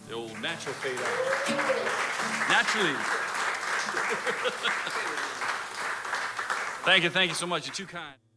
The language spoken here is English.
The old natural fade out. Naturally. Thank you so much. You're too kind.